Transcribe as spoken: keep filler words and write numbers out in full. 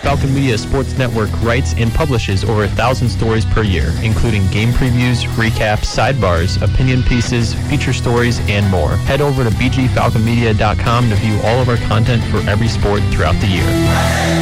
Falcon Media Sports Network writes and publishes over a thousand stories per year, including game previews, recaps, sidebars, opinion pieces, feature stories, and more. Head over to b g falcon media dot com to view all of our content for every sport throughout the year.